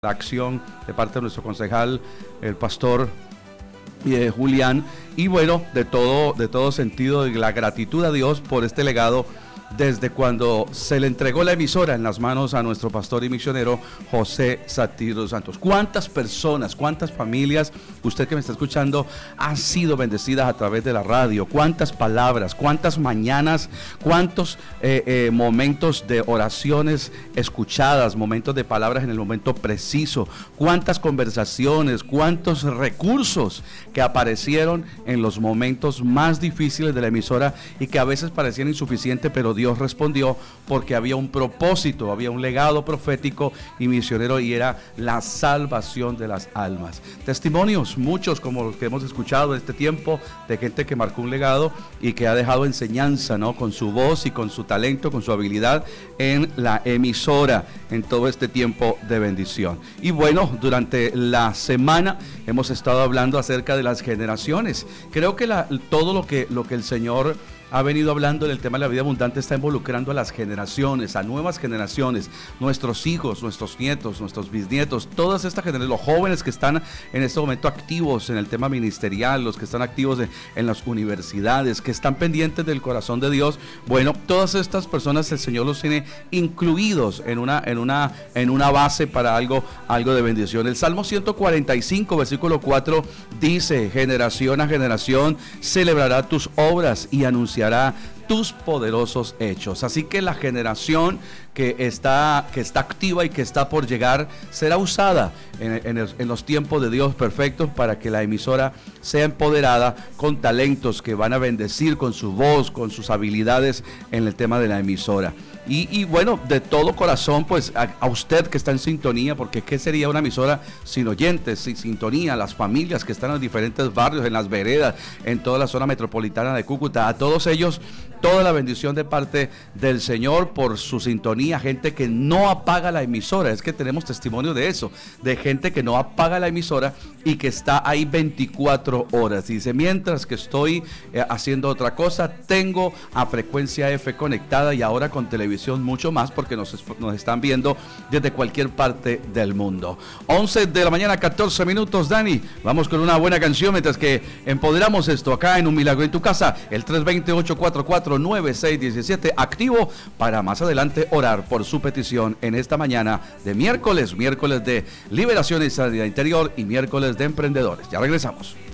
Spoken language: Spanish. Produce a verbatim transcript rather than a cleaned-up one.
La acción de parte de nuestro concejal, el pastor eh, Julián, y bueno, de todo, de todo sentido, de la gratitud a Dios por este legado desde cuando se le entregó la emisora en las manos a nuestro pastor y misionero José Satir Santos. ¿Cuántas personas, cuántas familias, usted que me está escuchando, han sido bendecidas a través de la radio? ¿Cuántas palabras, cuántas mañanas, cuántos eh, eh, momentos de oraciones escuchadas, momentos de palabras en el momento preciso? ¿Cuántas conversaciones, cuántos recursos que aparecieron en los momentos más difíciles de la emisora y que a veces parecían insuficientes, pero Dios respondió porque había un propósito, había un legado profético y misionero, y era la salvación de las almas. Testimonios, muchos como los que hemos escuchado en este tiempo, de gente que marcó un legado y que ha dejado enseñanza, ¿no? Con su voz y con su talento, con su habilidad en la emisora, en todo este tiempo de bendición. Y bueno, durante la semana hemos estado hablando acerca de las generaciones. Creo que la, todo lo que, lo que el Señor ha venido hablando en el tema de la vida abundante está involucrando a las generaciones, a nuevas generaciones, nuestros hijos, nuestros nietos, nuestros bisnietos, todas estas generaciones, los jóvenes que están en este momento activos en el tema ministerial, los que están activos en, en las universidades, que están pendientes del corazón de Dios. Bueno, todas estas personas el Señor los tiene incluidos en una, en una, en una base para algo, algo de bendición. El Salmo ciento cuarenta y cinco, versículo cuatro dice: generación a generación celebrará tus obras y anunciará tus poderosos hechos. Así que la generación que está, que está activa y que está por llegar será usada en, en, el, en los tiempos de Dios perfectos para que la emisora sea empoderada con talentos que van a bendecir con su voz, con sus habilidades en el tema de la emisora. Y, y bueno, de todo corazón, pues a, a usted que está en sintonía, porque ¿qué sería una emisora sin oyentes, sin sintonía? Las familias que están en los diferentes barrios, en las veredas, en toda la zona metropolitana de Cúcuta, a todos ellos, toda la bendición de parte del Señor por su sintonía. Gente que no apaga la emisora, es que tenemos testimonio de eso, de gente que no apaga la emisora y que está ahí veinticuatro horas. Y dice: mientras que estoy eh, haciendo otra cosa, tengo a Frecuencia F conectada, y ahora con televisión mucho más, porque nos, nos están viendo desde cualquier parte del mundo. once de la mañana, catorce minutos, Dani. Vamos con una buena canción mientras que empoderamos esto acá en Un Milagro en tu Casa. El tres dos cero, ocho cuatro cuatro, nueve seis uno siete activo para más adelante orar por su petición en esta mañana de miércoles, miércoles de liberación y sanidad interior y miércoles de emprendedores. Ya regresamos.